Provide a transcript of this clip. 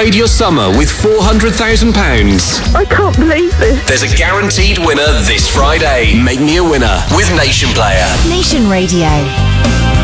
upgrade your summer with £400,000. I can't believe this. There's a guaranteed winner this Friday. Make me a winner with Nation Player. Nation Radio.